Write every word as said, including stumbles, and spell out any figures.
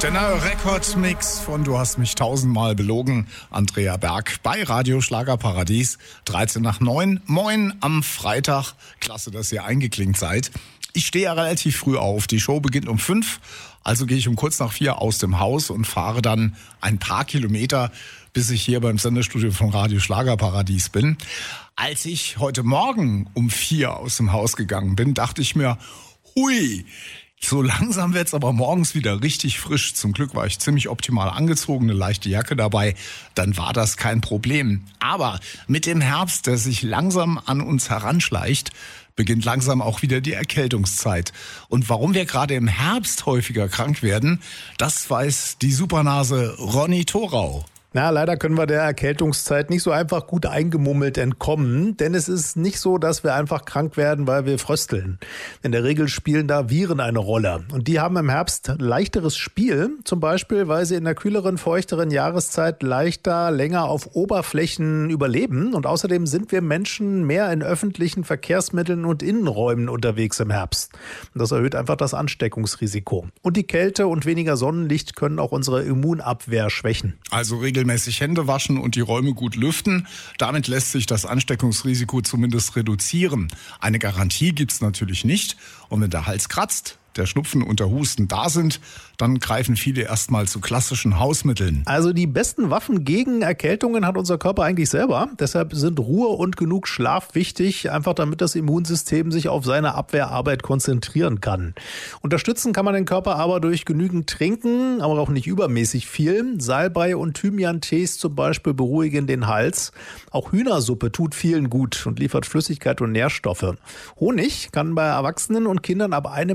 Der neue Rekordmix von Du hast mich tausendmal belogen, Andrea Berg bei Radio Schlagerparadies, dreizehn nach neun. Moin am Freitag. Klasse, dass ihr eingeklinkt seid. Ich stehe ja relativ früh auf. Die Show beginnt um fünf, also gehe ich um kurz nach vier aus dem Haus und fahre dann ein paar Kilometer, bis ich hier beim Sendestudio von Radio Schlagerparadies bin. Als ich heute Morgen um vier aus dem Haus gegangen bin, dachte ich mir, hui, so langsam wird's aber morgens wieder richtig frisch. Zum Glück war ich ziemlich optimal angezogen, eine leichte Jacke dabei. Dann war das kein Problem. Aber mit dem Herbst, der sich langsam an uns heranschleicht, beginnt langsam auch wieder die Erkältungszeit. Und warum wir gerade im Herbst häufiger krank werden, das weiß die Supernase Ronny Thorau. Na, leider können wir der Erkältungszeit nicht so einfach gut eingemummelt entkommen, denn es ist nicht so, dass wir einfach krank werden, weil wir frösteln. In der Regel spielen da Viren eine Rolle und die haben im Herbst leichteres Spiel, zum Beispiel, weil sie in der kühleren, feuchteren Jahreszeit leichter, länger auf Oberflächen überleben und außerdem sind wir Menschen mehr in öffentlichen Verkehrsmitteln und Innenräumen unterwegs im Herbst. Und das erhöht einfach das Ansteckungsrisiko. Und die Kälte und weniger Sonnenlicht können auch unsere Immunabwehr schwächen. Also regelmäßig Hände waschen und die Räume gut lüften. Damit lässt sich das Ansteckungsrisiko zumindest reduzieren. Eine Garantie gibt's natürlich nicht. Und wenn der Hals kratzt, der Schnupfen und der Husten da sind, dann greifen viele erstmal zu klassischen Hausmitteln. Also die besten Waffen gegen Erkältungen hat unser Körper eigentlich selber. Deshalb sind Ruhe und genug Schlaf wichtig, einfach damit das Immunsystem sich auf seine Abwehrarbeit konzentrieren kann. Unterstützen kann man den Körper aber durch genügend Trinken, aber auch nicht übermäßig viel. Salbei und Thymian-Tees zum Beispiel beruhigen den Hals. Auch Hühnersuppe tut vielen gut und liefert Flüssigkeit und Nährstoffe. Honig kann bei Erwachsenen und Kindern ab einem